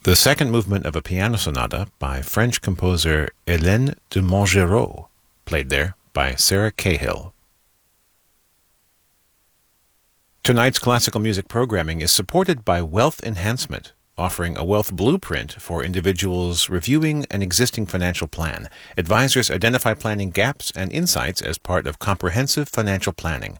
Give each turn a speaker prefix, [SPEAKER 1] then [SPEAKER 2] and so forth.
[SPEAKER 1] The second movement of a piano sonata by French composer Hélène de Montgeroux, played there by Sarah Cahill. Tonight's classical music programming is supported by Wealth Enhancement, offering a wealth blueprint for individuals reviewing an existing financial plan. Advisors identify planning gaps and insights as part of comprehensive financial planning.